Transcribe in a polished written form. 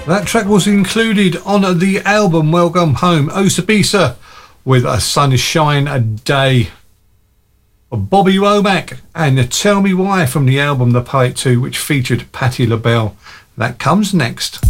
That track was included on the album Welcome Home, Osabisa with A Sunshine Day. Bobby Womack and Tell Me Why from the album The Poet 2, which featured Patti LaBelle. That comes next.